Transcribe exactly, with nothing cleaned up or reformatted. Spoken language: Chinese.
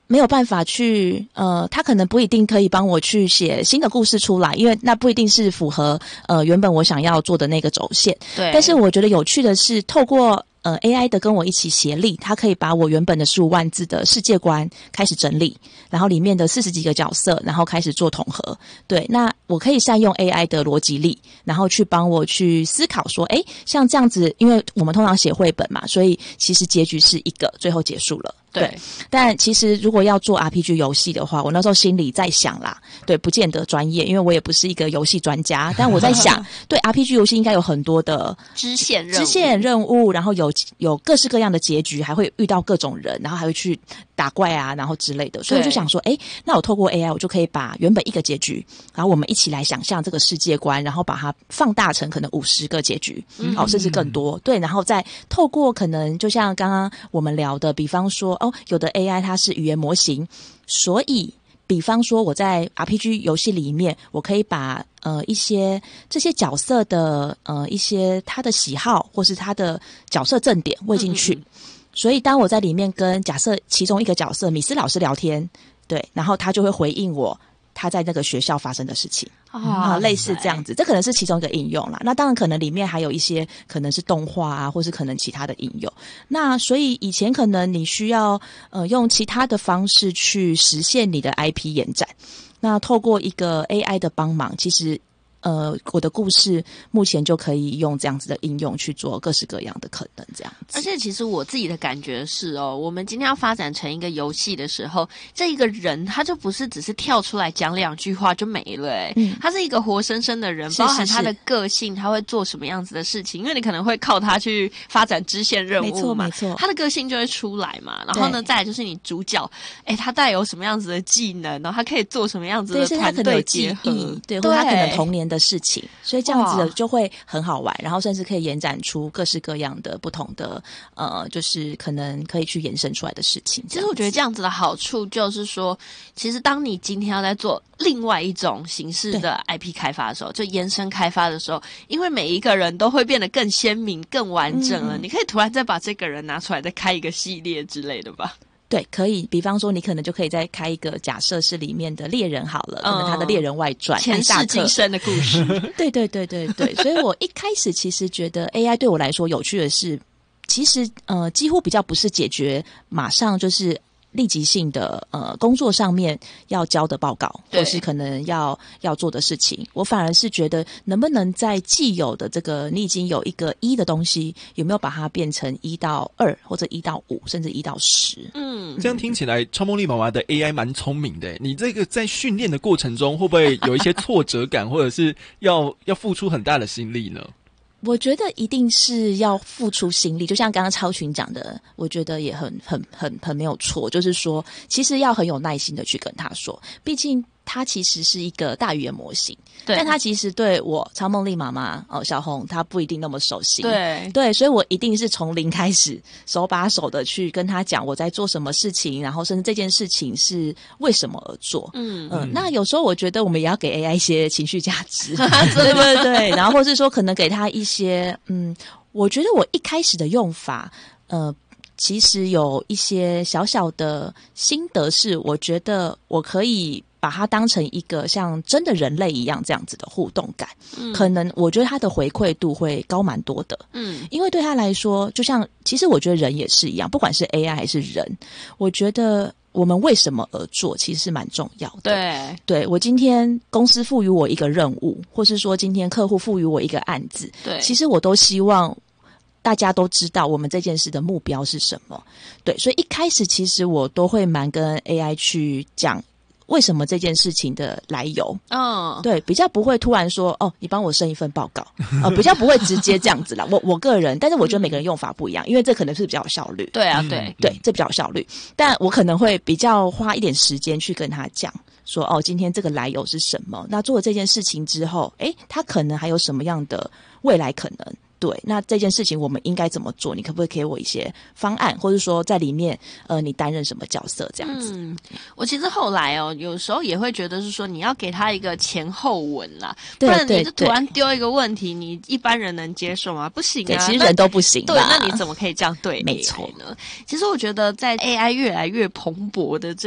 没有办法去呃，他可能不一定可以帮我去写新的故事出来，因为那不一定是符合呃原本我想要做的那个轴线。 对， 但是我觉得有趣的是，透过呃 A I 的跟我一起协力，它可以把我原本的十五万字的世界观开始整理，然后里面的四十几个角色，然后开始做统合。对，那我可以善用 A I 的逻辑力，然后去帮我去思考说，诶，像这样子，因为我们通常写绘本嘛，所以其实结局是一个，最后结束了。对，对，但其实如果要做 R P G 游戏的话，我那时候心里在想啦，对，不见得专业，因为我也不是一个游戏专家，但我在想，对 R P G 游戏应该有很多的支线任务， 支线任务，然后有有各式各样的结局，还会遇到各种人，然后还会去打怪啊，然后之类的，所以我就想说，诶，那我透过 A I， 我就可以把原本一个结局，然后我们一起来想象这个世界观，然后把它放大成可能五十个结局，嗯，好，甚至更多，对，然后再透过可能就像刚刚我们聊的，比方说，哦，有的 A I 它是语言模型，所以比方说我在 R P G 游戏里面，我可以把呃一些这些角色的呃一些他的喜好或是他的角色正点喂进去，嗯嗯嗯，所以当我在里面跟假设其中一个角色米斯老师聊天，对，然后他就会回应我他在那个学校发生的事情。啊、哦，类似这样子，这可能是其中一个应用啦。那当然可能里面还有一些可能是动画啊，或是可能其他的应用。那所以以前可能你需要呃用其他的方式去实现你的 I P 延展。那透过一个 A I 的帮忙，其实呃我的故事目前就可以用这样子的应用去做各式各样的可能这样子。 而且其实我自己的感觉是哦，我们今天要发展成一个游戏的时候，这一个人他就不是只是跳出来讲两句话就没了诶、嗯、他是一个活生生的人，包含他的个性，他会做什么样子的事情，因为你可能会靠他去发展支线任务嘛， 没错没错， 他的个性就会出来嘛。然后呢再来就是你主角，诶他带有什么样子的技能，然后他可以做什么样子的团队结合， 对，或者他可能童年的事情，所以这样子的就会很好玩，然后甚至可以延展出各式各样的不同的呃，就是可能可以去延伸出来的事情。 其实我觉得这样子的好处就是说，其实当你今天要在做另外一种形式的 I P 开发的时候，就延伸开发的时候，因为每一个人都会变得更鲜明、更完整了、嗯、你可以突然再把这个人拿出来再开一个系列之类的吧。 对，可以，比方说你可能就可以再开一个假设是里面的猎人好了，可能他的猎人外传、嗯、 前世今生的故事。 对对对对对，所以我一开始其实觉得 A I 对我来说有趣的是，其实呃几乎比较不是解决马上就是立即性的呃工作上面要交的报告，或是可能要要做的事情，我反而是觉得能不能在既有的这个你已经有一个一的东西，有没有把它变成一到二或者一到五甚至一到十？ 嗯，这样听起来超梦丽妈妈的 A I 蛮聪明的。你这个在训练的过程中，会不会有一些挫折感，或者是要要付出很大的心力呢？ 我觉得一定是要付出心力，就像刚刚超群讲的，我觉得也很很很很没有错，就是说其实要很有耐心的去跟他说，毕竟它其实是一个大语言模型，对，但它其实对我超梦丽妈妈哦小红她不一定那么熟悉， 对对，所以我一定是从零开始，手把手的去跟她讲我在做什么事情，然后甚至这件事情是为什么而做，嗯嗯、呃，那有时候我觉得我们也要给 A I 一些情绪价值，对对对，然后或是说可能给他一些，嗯，我觉得我一开始的用法，呃。其实有一些小小的心得是，我觉得我可以把它当成一个像真的人类一样这样子的互动感，嗯，可能我觉得他的回馈度会高蛮多的，嗯，因为对他来说，就像其实我觉得人也是一样，不管是 A I 还是人，我觉得我们为什么而做，其实是蛮重要的。 对， 对我今天公司赋予我一个任务，或是说今天客户赋予我一个案子，对，其实我都希望大家都知道我们这件事的目标是什么。对，所以一开始其实我都会蛮跟 A I 去讲为什么这件事情的来由。嗯，对，比较不会突然说哦，你帮我生一份报告，呃，比较不会直接这样子啦。我我个人，但是我觉得每个人用法不一样，因为这可能是比较有效率。 对啊，对对，这比较有效率。但我可能会比较花一点时间去跟他讲。说哦，今天这个来由是什么？那做了这件事情之后，诶，他可能还有什么样的未来可能？对，那这件事情我们应该怎么做？你可不可以给我一些方案，或者说在里面，呃，你担任什么角色这样子？嗯， 我其实后来哦，有时候也会觉得是说，你要给他一个前后文啦，不然你就突然丢一个问题，你一般人能接受吗？不行啊， 其实人都不行。 对，那你怎么可以这样对？ 没错呢。其实我觉得在 A I 越来越蓬勃的这